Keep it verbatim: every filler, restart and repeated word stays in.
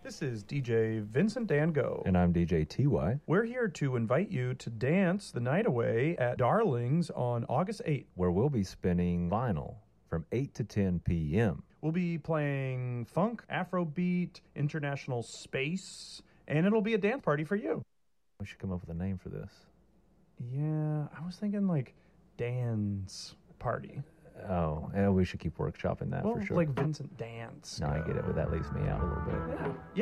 This is D J Vincent Dango. And I'm D J T Y. We're here to invite you to dance the night away at Darlings on August eighth. Where we'll be spinning vinyl from eight to ten p.m. We'll be playing funk, Afrobeat, international space, and it'll be a dance party for you. We should come up with a name for this. Yeah, I was thinking like Dance Party. Oh, yeah, we should keep workshopping that well, for sure. Like Vincent Dance. No, I get it, but that leaves me out a little bit. Yeah. Yeah.